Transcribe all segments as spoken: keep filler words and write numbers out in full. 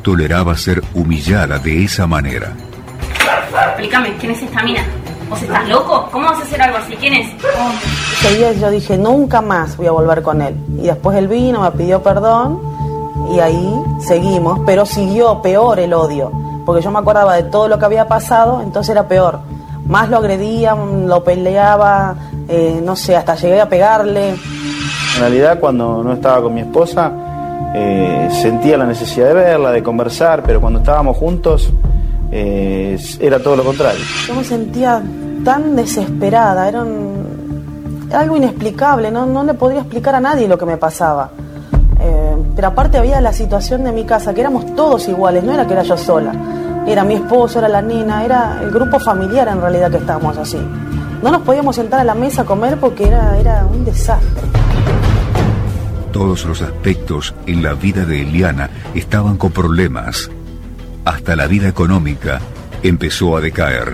toleraba ser humillada de esa manera. Explícame, ¿quién es esta mina? ¿Vos estás loco? ¿Cómo vas a hacer algo así? ¿Quién es? Oh, ese día yo dije, nunca más voy a volver con él. Y después él vino, me pidió perdón y ahí seguimos, pero siguió peor el odio, porque yo me acordaba de todo lo que había pasado, entonces era peor. Más lo agredía, lo peleaba, eh, no sé, hasta llegué a pegarle. En realidad, cuando no estaba con mi esposa, eh, sentía la necesidad de verla, de conversar, pero cuando estábamos juntos, eh, era todo lo contrario. Yo me sentía tan desesperada, era, un, era algo inexplicable, no, no le podría explicar a nadie lo que me pasaba. Eh, pero aparte había la situación de mi casa, que éramos todos iguales, no era que era yo sola. Era mi esposo, era la nena, era el grupo familiar en realidad que estábamos así. No nos podíamos sentar a la mesa a comer porque era, era un desastre. Todos los aspectos en la vida de Eliana estaban con problemas. Hasta la vida económica empezó a decaer.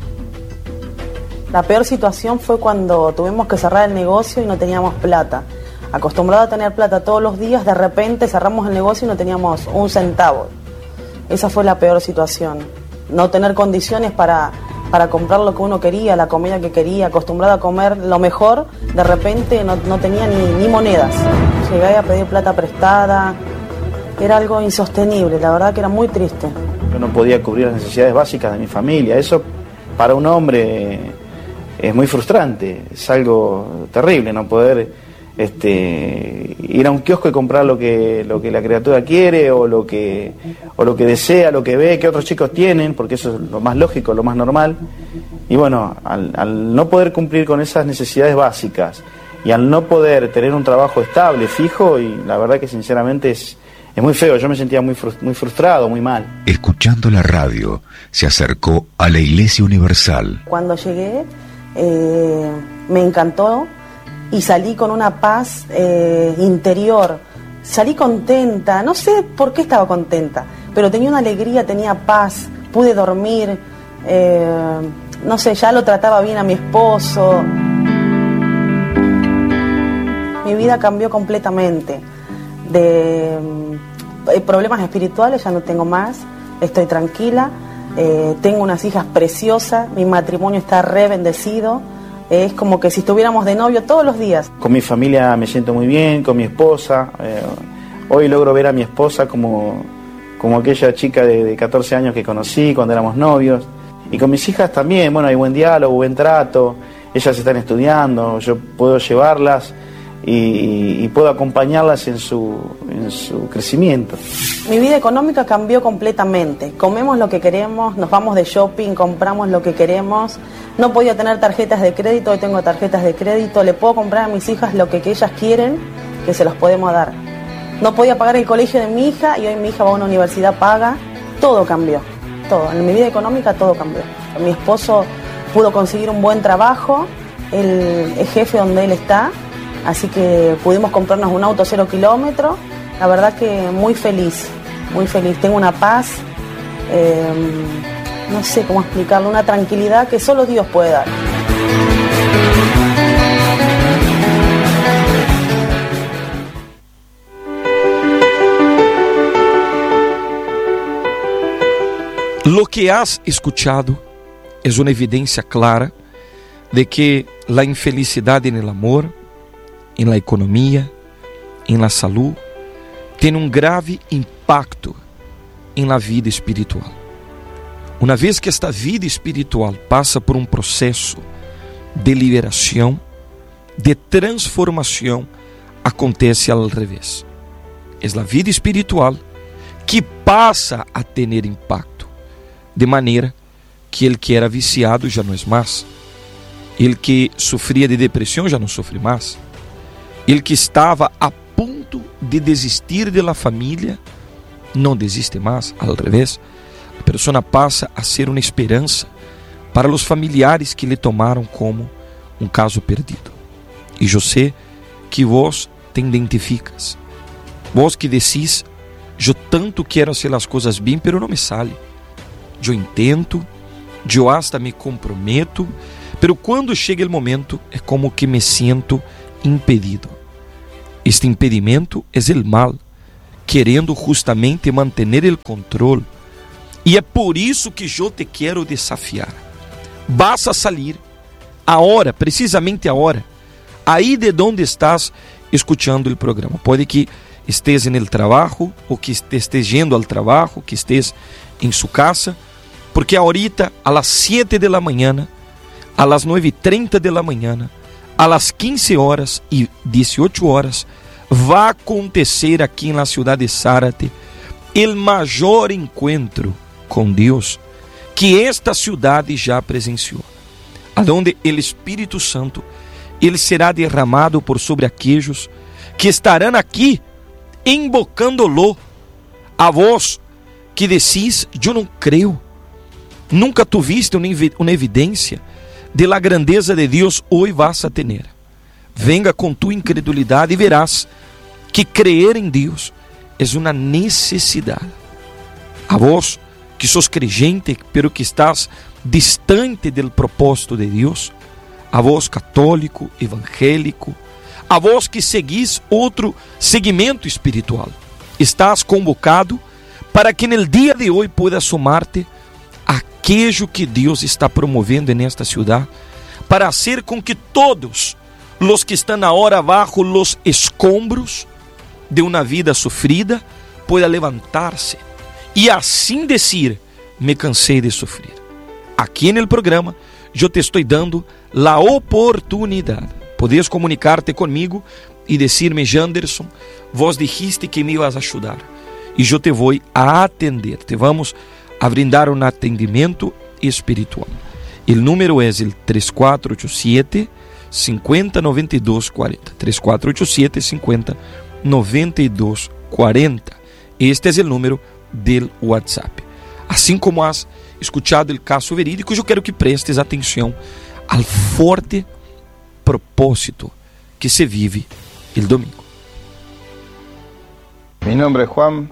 La peor situación fue cuando tuvimos que cerrar el negocio y no teníamos plata. Acostumbrado a tener plata todos los días, de repente cerramos el negocio y no teníamos un centavo. Esa fue la peor situación. No tener condiciones para, para comprar lo que uno quería, la comida que quería, acostumbrado a comer lo mejor, de repente no, no tenía ni, ni monedas. Llegué a pedir plata prestada, era algo insostenible, la verdad que era muy triste. Yo no podía cubrir las necesidades básicas de mi familia, eso para un hombre es muy frustrante, es algo terrible no poder este, ir a un kiosco y comprar lo que, lo que la criatura quiere o lo que, o lo que desea, lo que ve que otros chicos tienen, porque eso es lo más lógico, lo más normal. Y bueno, al, al no poder cumplir con esas necesidades básicas y al no poder tener un trabajo estable, fijo, y la verdad que sinceramente es, es muy feo, yo me sentía muy, muy frustrado, muy mal. Escuchando la radio, se acercó a la Iglesia Universal. Cuando llegué, eh, me encantó y salí con una paz eh, interior, salí contenta, no sé por qué estaba contenta, pero tenía una alegría, tenía paz, pude dormir, eh, no sé, ya lo trataba bien a mi esposo. Mi vida cambió completamente. De eh, problemas espirituales ya no tengo más, estoy tranquila, eh, tengo unas hijas preciosas, mi matrimonio está re bendecido, eh, es como que si estuviéramos de novio todos los días. Con mi familia me siento muy bien, con mi esposa, eh, hoy logro ver a mi esposa como, como aquella chica de, de catorce años que conocí cuando éramos novios, y con mis hijas también, bueno, hay buen diálogo, buen trato, ellas están estudiando, yo puedo llevarlas y, y puedo acompañarlas en su, en su crecimiento. Mi vida económica cambió completamente. Comemos lo que queremos, nos vamos de shopping, compramos lo que queremos. No podía tener tarjetas de crédito, hoy tengo tarjetas de crédito. Le puedo comprar a mis hijas lo que, que ellas quieren, que se los podemos dar. No podía pagar el colegio de mi hija y hoy mi hija va a una universidad paga. Todo cambió, todo. En mi vida económica todo cambió. Mi esposo pudo conseguir un buen trabajo, él es jefe donde él está. Así que pudimos comprarnos un auto cero kilómetros. La verdad que muy feliz, muy feliz. Tengo una paz, eh, no sé cómo explicarlo, una tranquilidad que solo Dios puede dar. Lo que has escuchado es una evidencia clara de que la infelicidad en el amor, en la economía, en la salud, tiene um grave impacto em la vida espiritual. Uma vez que esta vida espiritual passa por um processo de liberação, de transformação, acontece ao revés. É a vida espiritual que passa a ter impacto, de maneira que ele que era viciado já não é mais, ele que sofria de depressão já não sofre mais, ele que estava a ponto de desistir de la família não desiste mais, ao revés, a pessoa passa a ser uma esperança para os familiares que lhe tomaram como um caso perdido. E eu sei que vós te identificas, vós que decís, eu tanto quero fazer as coisas bem, pero não me sale. Eu intento, eu hasta me comprometo, pero quando chega o momento é como que me sinto impedido. Este impedimento é o mal que querendo justamente manter o controle. E é por isso que eu te quero desafiar. Vas a salir agora, precisamente agora, aí de onde estás escutando o programa. Pode que estés no trabalho, ou que estés yendo ao trabalho, que estés em sua casa, porque ahorita, a las siete de la mañana, a las nueve y treinta de la mañana, a las quince horas e dezoito horas, vai acontecer aqui na cidade de Zárate o maior encontro com Deus que esta cidade já presenciou, aonde o Espírito Santo ele será derramado por sobre aqueles que estarão aqui invocando-lo. A vós que decís, eu não creio, nunca tuviste uma evidência de la grandeza de Deus, hoje vas a tener. Venga com tu incredulidade e verás que crer em Deus é uma necessidade. A vós que sos creyente, pero que estás distante del propósito de Deus, a vós católico, evangélico, a vós que seguís outro segmento espiritual, estás convocado para que no dia de hoje puedas sumar-te aquello que Deus está promovendo nesta cidade, para hacer com que todos os que estão agora abaixo los escombros de uma vida sofrida puedan levantar-se e assim dizer: me cansei de sofrer. Aqui no programa eu te estou dando a oportunidade. Podes comunicar-te comigo e dizer-me: Janderson, vos dijiste que me ibas a ajudar e eu te vou a atender. Te vamos a brindar um atendimento espiritual. O número é o três quatro oito sete, cinco zero nove dois quatro zero. três quatro oito sete, cinco zero nove dois quatro zero. Este é o número do WhatsApp. Assim como has escuchado o caso verídico, eu quero que prestes atenção ao forte propósito que se vive el domingo. Mi nombre es Juan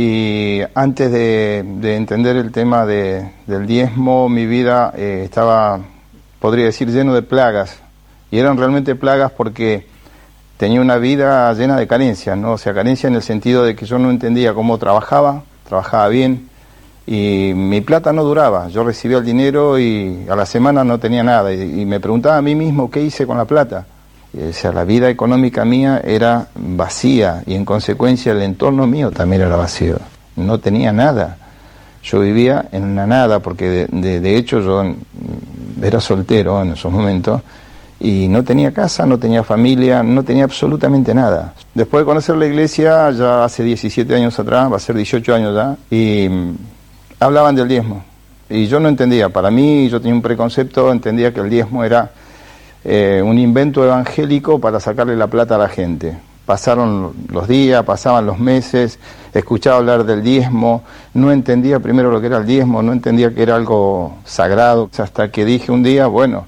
y antes de, de entender el tema de, del diezmo, mi vida eh, estaba, podría decir, lleno de plagas. Y eran realmente plagas porque tenía una vida llena de carencias, ¿no? O sea, carencia en el sentido de que yo no entendía cómo trabajaba, trabajaba bien y mi plata no duraba. Yo recibía el dinero y a la semana no tenía nada y, y me preguntaba a mí mismo qué hice con la plata. O sea, la vida económica mía era vacía y en consecuencia el entorno mío también era vacío. No tenía nada. Yo vivía en la nada porque de, de, de hecho yo era soltero en esos momentos y no tenía casa, no tenía familia, no tenía absolutamente nada. Después de conocer la iglesia, ya hace diecisiete años atrás, va a ser dieciocho años ya, y hablaban del diezmo. Y yo no entendía. Para mí, yo tenía un preconcepto, entendía que el diezmo era Eh, un invento evangélico para sacarle la plata a la gente. Pasaron los días, pasaban los meses, escuchaba hablar del diezmo, no entendía primero lo que era el diezmo, no entendía que era algo sagrado, hasta que dije un día, bueno,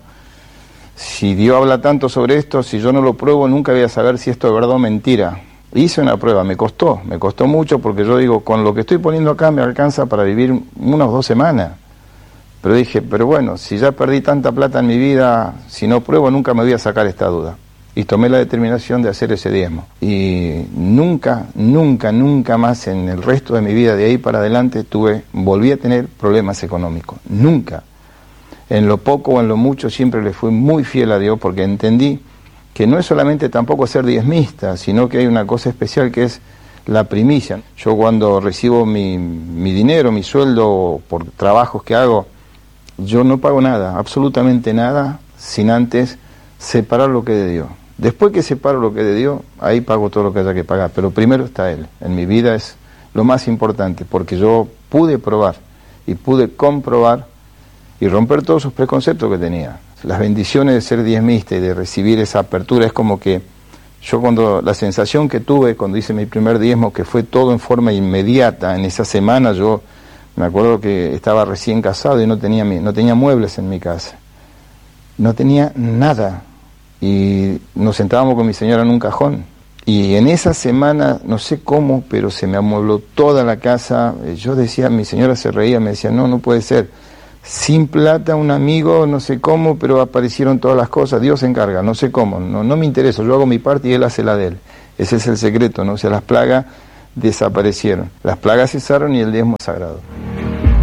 si Dios habla tanto sobre esto, si yo no lo pruebo, nunca voy a saber si esto es verdad o mentira. Hice una prueba, me costó, me costó mucho porque yo digo, con lo que estoy poniendo acá me alcanza para vivir unas dos semanas. Pero dije, pero bueno, si ya perdí tanta plata en mi vida, si no pruebo nunca me voy a sacar esta duda. Y tomé la determinación de hacer ese diezmo. Y nunca, nunca, nunca más en el resto de mi vida, de ahí para adelante, tuve, volví a tener problemas económicos. Nunca. En lo poco o en lo mucho siempre le fui muy fiel a Dios porque entendí que no es solamente tampoco ser diezmista, sino que hay una cosa especial que es la primicia. Yo cuando recibo mi, mi dinero, mi sueldo por trabajos que hago, yo no pago nada, absolutamente nada, sin antes separar lo que es de Dios. Después que separo lo que es de Dios, ahí pago todo lo que haya que pagar. Pero primero está Él. En mi vida es lo más importante, porque yo pude probar y pude comprobar y romper todos esos preconceptos que tenía. Las bendiciones de ser diezmista y de recibir esa apertura es como que yo cuando, la sensación que tuve cuando hice mi primer diezmo, que fue todo en forma inmediata, en esa semana yo me acuerdo que estaba recién casado y no tenía, no tenía muebles en mi casa. No tenía nada. Y nos sentábamos con mi señora en un cajón. Y en esa semana, no sé cómo, pero se me amuebló toda la casa. Yo decía, mi señora se reía, me decía, no, no puede ser. Sin plata, un amigo, no sé cómo, pero aparecieron todas las cosas. Dios se encarga, no sé cómo. No, no me interesa, yo hago mi parte y Él hace la de Él. Ese es el secreto, ¿no? O sea, las plagas desaparecieron. Las plagas cesaron y el diezmo es sagrado.